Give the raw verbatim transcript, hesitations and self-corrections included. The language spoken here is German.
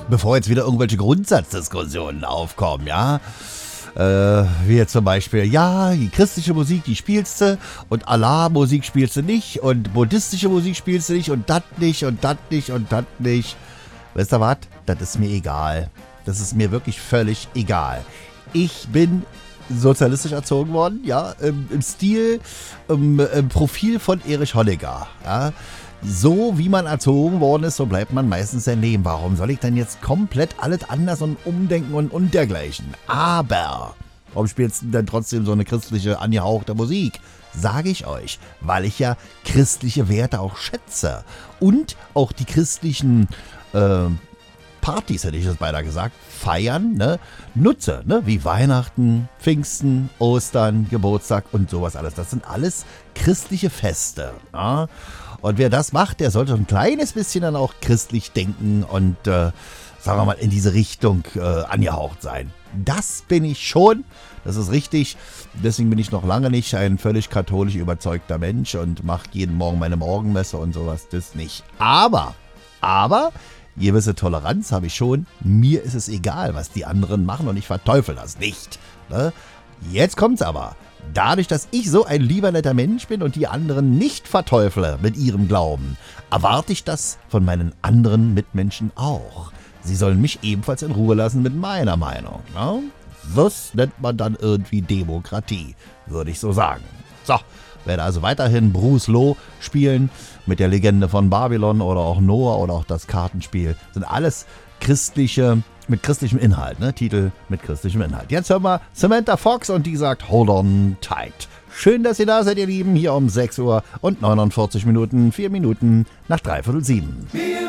bevor jetzt wieder irgendwelche Grundsatzdiskussionen aufkommen, ja. Äh, wie jetzt zum Beispiel, ja, die christliche Musik, die spielst du und Allah-Musik spielst du nicht und buddhistische Musik spielst du nicht und das nicht und das nicht und das nicht. Weißt du was? Das ist mir egal. Das ist mir wirklich völlig egal. Ich bin sozialistisch erzogen worden, ja, im, im Stil, im, im Profil von Erich Honecker, ja. So wie man erzogen worden ist, so bleibt man meistens sein Leben. Warum soll ich denn jetzt komplett alles anders und umdenken und, und dergleichen? Aber, warum spielst du denn trotzdem so eine christliche, angehauchte Musik? Sage ich euch, weil ich ja christliche Werte auch schätze. Und auch die christlichen äh, Partys, hätte ich das beinahe gesagt, feiern, ne, nutze, ne, wie Weihnachten, Pfingsten, Ostern, Geburtstag und sowas alles. Das sind alles christliche Feste, ja? Und wer das macht, der sollte ein kleines bisschen dann auch christlich denken und, äh, sagen wir mal, in diese Richtung äh, angehaucht sein. Das bin ich schon, das ist richtig. Deswegen bin ich noch lange nicht ein völlig katholisch überzeugter Mensch und mache jeden Morgen meine Morgenmesse und sowas, das nicht. Aber, aber, gewisse Toleranz habe ich schon. Mir ist es egal, was die anderen machen und ich verteufel das nicht. Ne? Jetzt kommt's aber. Dadurch, dass ich so ein lieber netter Mensch bin und die anderen nicht verteufle mit ihrem Glauben, erwarte ich das von meinen anderen Mitmenschen auch. Sie sollen mich ebenfalls in Ruhe lassen mit meiner Meinung. Ne? Das nennt man dann irgendwie Demokratie, würde ich so sagen. So, werde also weiterhin Bruce Loh spielen mit der Legende von Babylon oder auch Noah oder auch das Kartenspiel. Sind alles christliche, mit christlichem Inhalt, ne? Titel mit christlichem Inhalt. Jetzt hören wir Samantha Fox und die sagt Hold on tight. Schön, dass ihr da seid, ihr Lieben, hier um sechs Uhr und neunundvierzig Minuten, vier Minuten nach dreiviertel sieben.